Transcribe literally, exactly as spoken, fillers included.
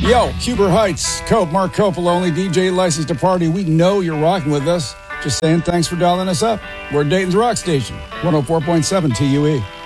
Yo, Huber Heights, Cope, Mark Coppola, only D J licensed to party. We know you're rocking with us. Just saying thanks for dialing us up. We're Dayton's Rock Station, one oh four point seven T U E.